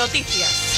Noticias.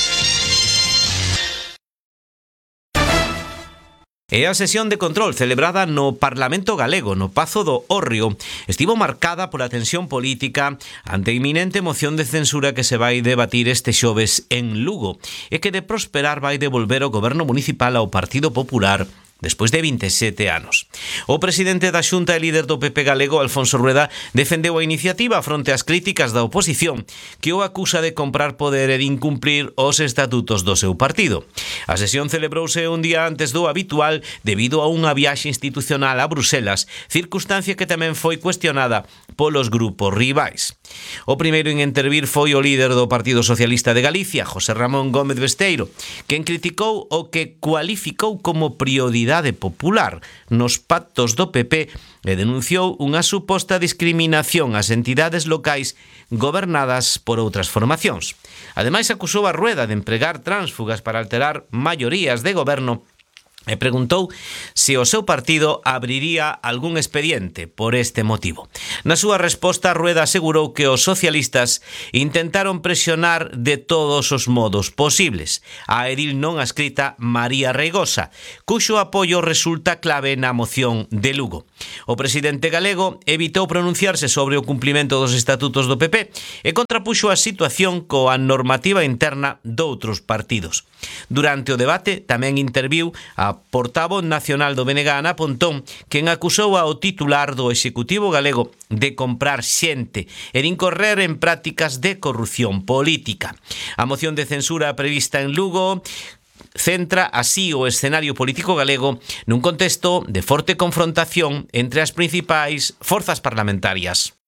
E a sesión de control celebrada no Parlamento galego, no Pazo do Hórreo, estivo marcada pola tensión política ante a inminente moción de censura que se vai debatir este xoves en Lugo e que de prosperar vai devolver o goberno municipal ao Partido Popular despois de 27 anos. O presidente da Xunta e líder do PP galego, Alfonso Rueda, defendeu a iniciativa fronte ás críticas da oposición, que o acusa de comprar poder e de incumplir os estatutos do seu partido. A sesión celebrouse un día antes do habitual debido a unha viaxe institucional a Bruselas, circunstancia que tamén foi cuestionada polos grupos rivais. O primeiro en intervir foi o líder do Partido Socialista de Galicia, José Ramón Gómez Besteiro, quen criticou o que cualificou como prioridade popular nos pactos do PP e denunciou unha suposta discriminación ás entidades locais gobernadas por outras formacións. Ademais, acusou a Rueda de empregar tránsfugas para alterar maiorías de goberno e preguntou se o seu partido abriría algún expediente por este motivo. Na súa resposta, Rueda asegurou que os socialistas intentaron presionar de todos os modos posibles a edil non adscrita María Reigosa, cuxo apoio resulta clave na moción de Lugo. O presidente galego evitou pronunciarse sobre o cumplimento dos estatutos do PP e contrapuxo a situación coa normativa interna doutros partidos. Durante o debate tamén interviu a portavoz nacional do BNG, Ana Pontón, quen acusou ao titular do Executivo galego de comprar xente e de incorrer en prácticas de corrupción política. A moción de censura prevista en Lugo centra así o escenario político galego nun contexto de forte confrontación entre as principais forzas parlamentarias.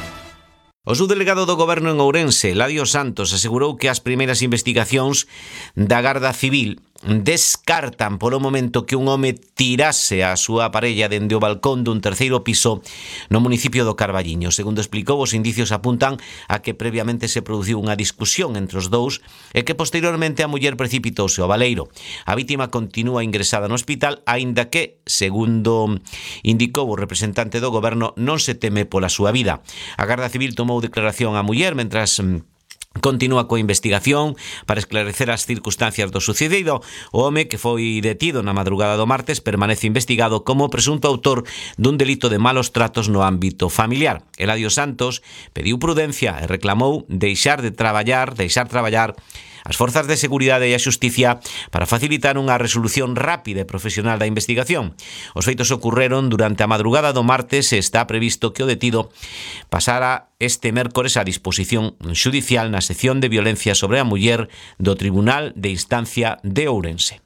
O subdelegado do Goberno en Ourense, Eladio Santos, asegurou que as primeiras investigacións da Garda Civil descartan polo momento que un home tirase a súa parella dende o balcón dun terceiro piso no municipio do Carballiño. Segundo explicou, os indicios apuntan a que previamente se produciu unha discusión entre os dous e que posteriormente a muller precipitouse ao baleiro. A vítima continúa ingresada no hospital, aínda que, segundo indicou o representante do Goberno, non se teme pola súa vida. A Garda Civil tomou declaración á muller mentras continúa coa investigación para esclarecer as circunstancias do sucedido. O home, que foi detido na madrugada do martes, permanece investigado como presunto autor dun delito de malos tratos no ámbito familiar. Eladio Santos pediu prudencia e reclamou deixar traballar as forzas de seguridade e a xusticia para facilitar unha resolución rápida e profesional da investigación. Os feitos ocorreron durante a madrugada do martes e está previsto que o detido pasara este mércores a disposición xudicial na sección de violencia sobre a muller do Tribunal de Instancia de Ourense.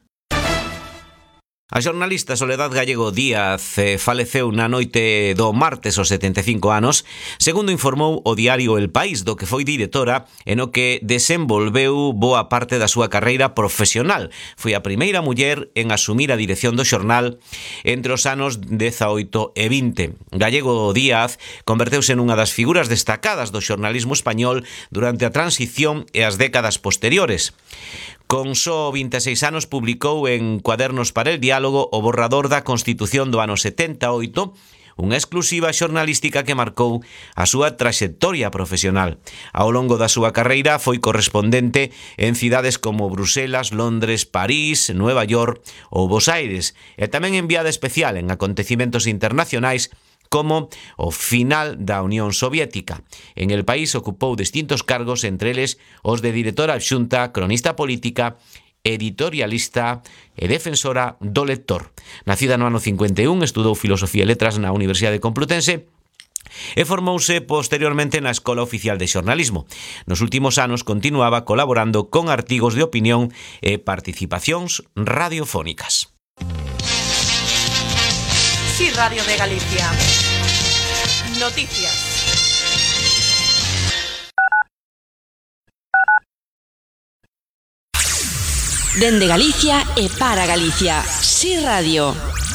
A xornalista Soledad Gallego Díaz faleceu na noite do martes aos 75 anos, segundo informou o diario El País, do que foi directora e no que desenvolveu boa parte da súa carreira profesional. Foi a primeira muller en asumir a dirección do xornal entre os anos 18 e 20. Gallego Díaz converteuse nunha das figuras destacadas do xornalismo español durante a transición e as décadas posteriores. Con só 26 anos publicou en Cuadernos para el Diálogo o borrador da Constitución do ano 78, unha exclusiva xornalística que marcou a súa traxectoria profesional. Ao longo da súa carreira foi correspondente en cidades como Bruselas, Londres, París, Nueva York ou Bos Aires, e tamén enviada especial en acontecimentos internacionais como o final da Unión Soviética. En El País ocupou distintos cargos, entre eles os de directora adxunta, cronista política, editorialista e defensora do lector. Nacida no ano 51, estudou Filosofía e Letras na Universidade Complutense e formouse posteriormente na Escola Oficial de Xornalismo. Nos últimos anos continuaba colaborando con artigos de opinión e participacións radiofónicas. Sí, Radio de Galicia. Noticias. Dende Galicia e para Galicia. Sí, Radio.